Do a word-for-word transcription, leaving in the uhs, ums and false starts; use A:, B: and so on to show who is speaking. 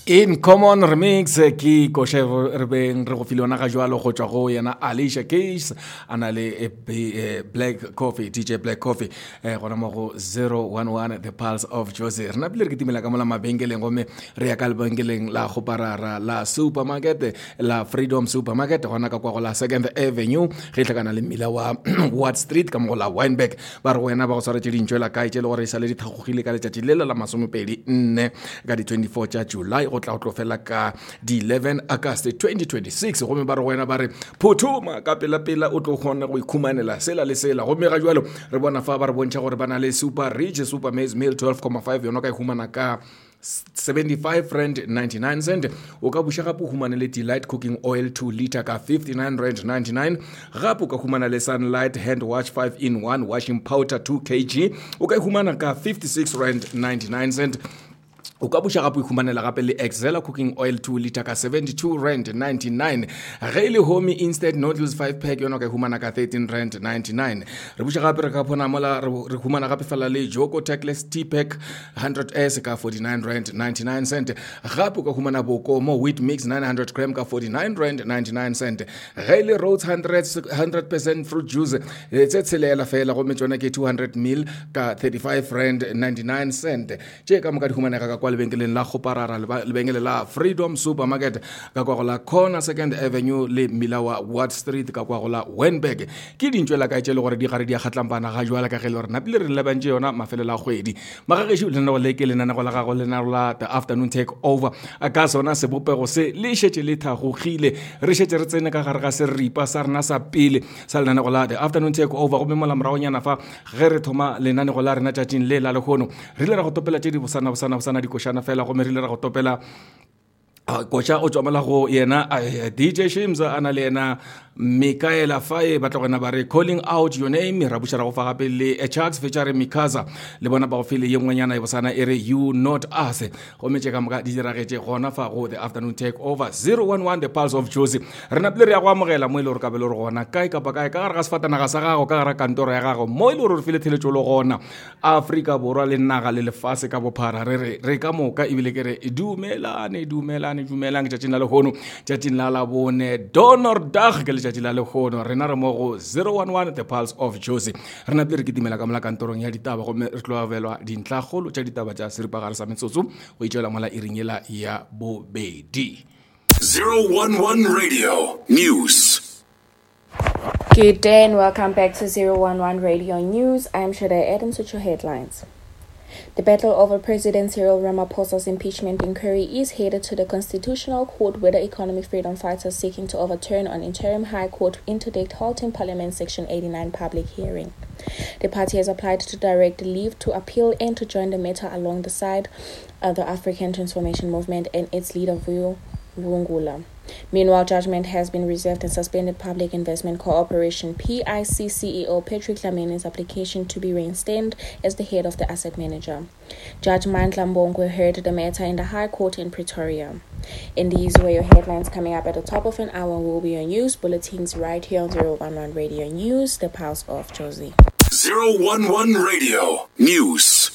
A: In Common Remix ki ko chef re beng re go filona ga jwalo go tswa go yena Alicia Keys ana le Black Coffee D J Black Coffee eh gona mo go zero one one The Pulse of Josie rena bile re kitimela ka mola mabengeleng go me re ya ka lebengeleng la go parara la supermarket la Freedom Supermarket gona ka kwa go la Second Avenue ge tlhakana le mmila wa Watt Street ka mo la Wynberg ba re wena ba go swara tshedintšwe ka itse le gore sa le dithagogile ka letšatši le la masomepedi nne ka di twenty-four tša July go tla go tlofela ka di eleven August twenty twenty-six go me ba re wena ba re phuthuma ka pela pela o tlo kgona go ikhumanela sela le sela go me ga jwalo re bona fa ba re bontšha gore bana le super rich super maize meal twelve point five yona ka ihumana ka seventy-five rand ninety-nine cent o ka buša gape o humane le Delight cooking oil two liter ka fifty-nine rand ninety-nine gape o ka humana le Sunlight hand wash five in one washing powder two kilograms o ka humana ka fifty-six rand ninety-nine cent o ka buša gape o ikhumanela gape le Excella cooking oil two liter ka seventy-two rand ninety-nine ge le Homey instant noodles five pack yona ka ihumana ka thirteen rand ninety-nine re buša gape re ka phona mola re humana gape fela le Joko Tackless tea pack one hundred S ka forty-nine rand ninety-nine cent gape o ka humana Bokomo wheat mix nine hundred gram ka forty-nine rand ninety-nine cent ge le Rhodes one hundred percent fruit juice tse tshelela fela go metšona ke two hundred milliliters ka thirty-five rand ninety-nine cent tše ka moka di humanega ka kwa lebenkeleng la go parara lebenkele la Freedom Supermarket ka kwa go la Corner Second Avenue le mmila wa Watt Street ka kwa go la Wynberg ke dintšwe la ka itse le gore di gare di a kgatlampana ga jwala ka ge le gore napile re lebantše yona mafelo la kgwedi magagešo le nna go leke lenana go la gago lena la the afternoon take over a ka sona se bopego se le šetše le thagogile re šetše re tsene ka gare ga seripa sa rena sa pele sa lenane go la the afternoon take over go memola moragonyana fa ge re thoma lenane go la rena tšatšing le la lekgono re ile ra go topela tše di bosana bosana bosana di košana fela go merile ra go topela koša o tswamela go yena D J Shimza ana le yena Mikaela Faye ba tlogena ba re calling out your name ra buša ra go fa gape le a Chucks featuring Mikaza le bona ba go file ye ngwenyana e bosana e re you not us go metse ka moka di diragetse gona fa go the afternoon take over zero one one The Pulse of Josie rena pele re ya go amogela mo ile gore ka be le re gona kae kapa kae ka gare ga sefatanaga sa gago ka gare kantoro ya gago mo ile gore re file theletšo le gona Afrika Borwa le naga le lefase ka bophara re re re ka moka ebile ke re dumelane dumelane dumelang tšatšing la lehono tšatšing la la bone donor dag ke letšatši la lehono rena re mo go zero one one The Pulse of Josie rena pele re kitimela ka mola kantorong ya ditaba go re tlo abelwa dintlhagolo tša ditaba tša seripagare sa metsotso go itšela mola iringela ya bobedi
B: zero one one Radio News.
C: Good day and welcome back to zero one one Radio News. I'm Shada Adams with your headlines. The battle over President Cyril Ramaphosa's impeachment inquiry is headed to the Constitutional Court, where the economic freedom fighters seeking to overturn an interim High Court interdict halting Parliament Section eighty-nine public hearing. The party has applied to direct leave to appeal and to join the matter along the side of the African Transformation Movement and its leader, Vuyo Rungula. Meanwhile, judgment has been reserved and suspended Public Investment Corporation P I C C E O Patrick Lamini's application to be reinstated as the head of the asset manager. Judge Mandla Mbongwe heard the matter in the High Court in Pretoria. And these were your headlines coming up at the top of an hour. Will be your news bulletins right here on zero one one Radio News, The Pulse of Josie.
B: zero one one Radio News.